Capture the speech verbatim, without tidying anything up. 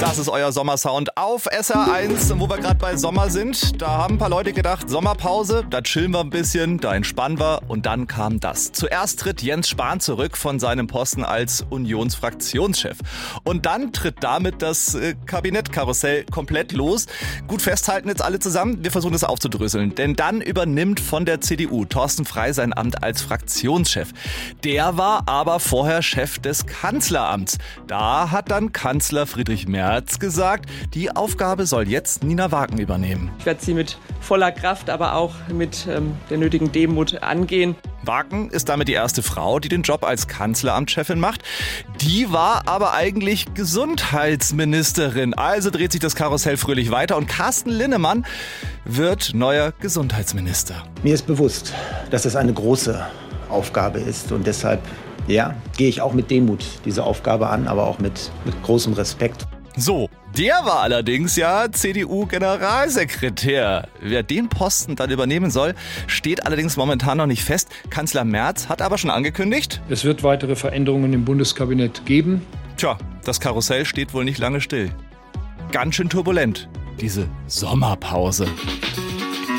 Das ist euer Sommersound auf S R eins, wo wir gerade bei Sommer sind. Da haben ein paar Leute gedacht, Sommerpause, da chillen wir ein bisschen, da entspannen wir. Und dann kam das. Zuerst tritt Jens Spahn zurück von seinem Posten als Unionsfraktionschef. Und dann tritt damit das äh, Kabinettkarussell komplett los. Gut festhalten jetzt alle zusammen, wir versuchen das aufzudröseln. Denn dann übernimmt von der C D U Thorsten Frey sein Amt als Fraktionschef. Der war aber vorher Chef des Kanzleramts. Da hat dann Kanzler Friedrich Merz gesagt, die Aufgabe soll jetzt Nina Wagen übernehmen. Ich werde sie mit voller Kraft, aber auch mit ähm, der nötigen Demut angehen. Wagen ist damit die erste Frau, die den Job als Kanzleramtschefin macht. Die war aber eigentlich Gesundheitsministerin. Also dreht sich das Karussell fröhlich weiter und Carsten Linnemann wird neuer Gesundheitsminister. Mir ist bewusst, dass es eine große Aufgabe ist und deshalb ja, gehe ich auch mit Demut diese Aufgabe an, aber auch mit, mit großem Respekt. So, der war allerdings ja C D U-Generalsekretär. Wer den Posten dann übernehmen soll, steht allerdings momentan noch nicht fest. Kanzler Merz hat aber schon angekündigt: Es wird weitere Veränderungen im Bundeskabinett geben. Tja, das Karussell steht wohl nicht lange still. Ganz schön turbulent, diese Sommerpause.